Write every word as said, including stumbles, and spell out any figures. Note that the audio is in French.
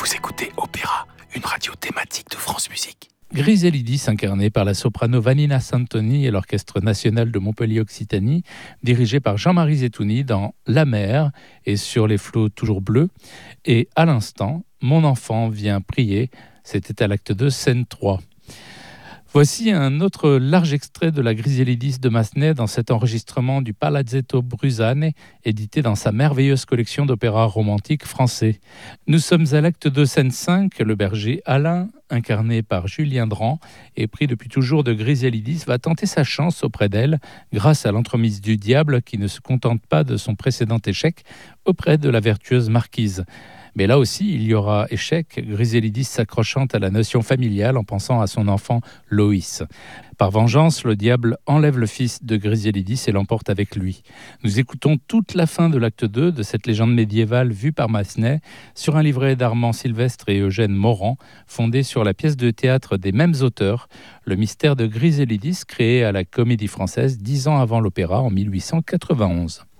Vous écoutez Opéra, une radio thématique de France Musique. Griselidis, incarné par la soprano Vanina Santoni et l'Orchestre national de Montpellier-Occitanie, dirigé par Jean-Marie Zetouni dans La Mer et Sur les flots toujours bleus. Et à l'instant, Mon enfant vient prier, c'était à l'acte deux, scène trois. Voici un autre large extrait de la Griselidis de Massenet dans cet enregistrement du Palazzetto Bruzane, édité dans sa merveilleuse collection d'opéras romantiques français. Nous sommes à l'acte deux, scène cinq. Le berger Alain, incarné par Julien Dran, et pris depuis toujours de Griselidis, va tenter sa chance auprès d'elle grâce à l'entremise du diable qui ne se contente pas de son précédent échec auprès de la vertueuse marquise. Mais là aussi, il y aura échec, Griselidis s'accrochant à la notion familiale en pensant à son enfant Loïs. Par vengeance, le diable enlève le fils de Griselidis et l'emporte avec lui. Nous écoutons toute la fin de l'acte deux de cette légende médiévale vue par Massenet sur un livret d'Armand Sylvestre et Eugène Morand, fondé sur la pièce de théâtre des mêmes auteurs, Le mystère de Griselidis, créé à la Comédie Française dix ans avant l'opéra en mille huit cent quatre-vingt-onze.